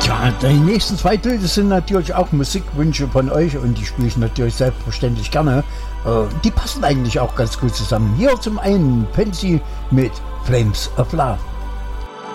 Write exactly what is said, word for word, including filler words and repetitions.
Ja, die nächsten zwei Bilder sind natürlich auch Musikwünsche von euch und die spiele ich natürlich selbstverständlich gerne. Äh, die passen eigentlich auch ganz gut zusammen. Hier zum einen Pansy mit Flames of Love.